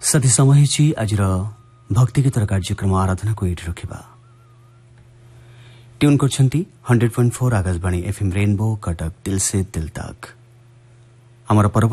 साथी समय आज भक्ति गीतर कार्यक्रम आराधना को ये रखा ट्यून कर 100.4 आकाशवाणी एफएम रेनबो कटक दिल से दिल तक। आमर